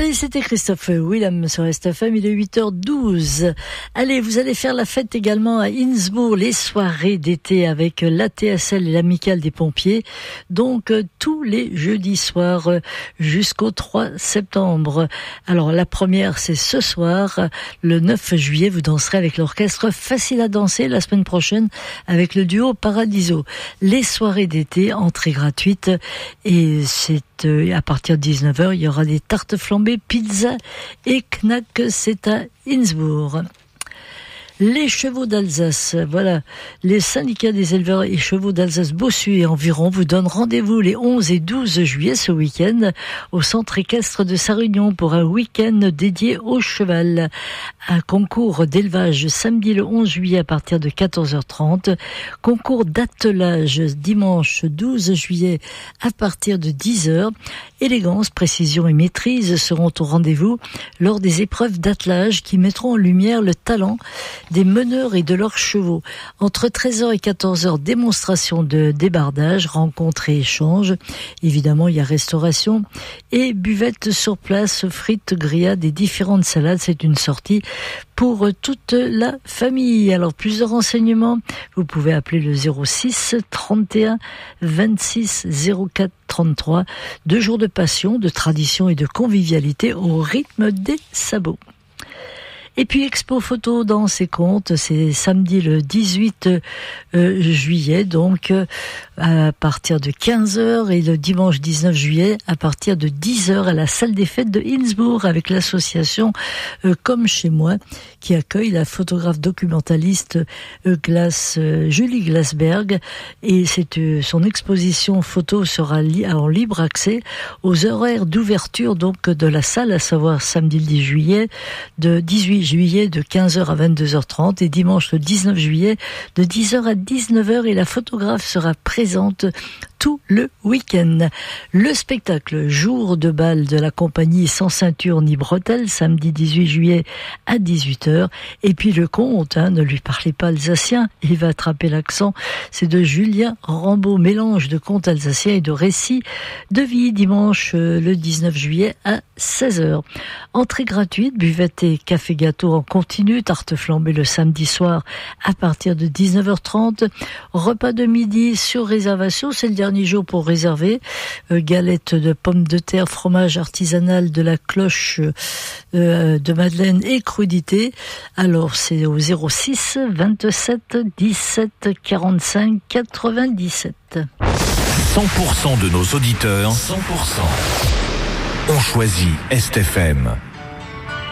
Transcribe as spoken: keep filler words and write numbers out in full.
Allez, c'était Christophe Willem sur S T F M, il est huit heures douze. Allez, vous allez faire la fête également à Innsbruck, les soirées d'été avec l'A T S L et l'Amicale des Pompiers. Donc, euh, tous les jeudis soirs euh, jusqu'au trois septembre. Alors, la première, c'est ce soir, le neuf juillet, vous danserez avec l'orchestre Facile à danser. La semaine prochaine, avec le duo Paradiso. Les soirées d'été, entrée gratuite, et c'est à partir de dix-neuf heures, il y aura des tartes flambées, pizza et knack, c'est à Innsbruck. Les chevaux d'Alsace, voilà, les syndicats des éleveurs et chevaux d'Alsace Bossu et environ vous donnent rendez-vous les onze et douze juillet ce week-end au centre équestre de Sarre-Union pour un week-end dédié au cheval. Un concours d'élevage samedi le onze juillet à partir de quatorze heures trente, concours d'attelage dimanche douze juillet à partir de dix heures. Élégance, précision et maîtrise seront au rendez-vous lors des épreuves d'attelage qui mettront en lumière le talent des meneurs et de leurs chevaux. Entre treize heures et quatorze heures, démonstration de débardage, rencontres et échanges. Évidemment, il y a restauration et buvette sur place, frites, grillades et différentes salades. C'est une sortie pour toute la famille. Alors, plus de renseignements, vous pouvez appeler le zéro six trente et un vingt-six zéro quatre trente-trois. Deux jours de passion, de tradition et de convivialité au rythme des sabots. Et puis Expo Photo dans ses comptes, c'est samedi le dix-huit euh, juillet, donc euh, à partir de quinze heures, et le dimanche dix-neuf juillet à partir de dix heures à la salle des fêtes de Innsbruck avec l'association euh, Comme Chez Moi qui accueille la photographe documentaliste euh, Glass, euh, Julie Glasberg, et c'est, euh, son exposition photo sera li- en libre accès aux horaires d'ouverture donc de la salle, à savoir samedi le dix juillet de dix-huit juillet de quinze heures à vingt-deux heures trente et dimanche le dix-neuf juillet de dix heures à dix-neuf heures, et la photographe sera présente tout le week-end. Le spectacle Jour de bal de la compagnie Sans ceinture ni bretelles, samedi dix-huit juillet à dix-huit heures. Et puis le conte, hein, ne lui parlez pas alsacien, il va attraper l'accent, c'est de Julien Rambaud, mélange de contes alsaciens et de récits de vie, dimanche euh, le dix-neuf juillet à seize heures. Entrée gratuite, buvette et café gâteau en continu, tarte flambée le samedi soir à partir de dix-neuf heures trente. Repas de midi sur réservation, c'est le dernier jour pour réserver. Euh, galette de pommes de terre, fromage artisanal de la cloche euh, de Madeleine et crudité. Alors c'est au zéro six vingt-sept dix-sept quarante-cinq quatre-vingt-dix-sept. cent pour cent de nos auditeurs, cent pour cent ont choisi S T F M.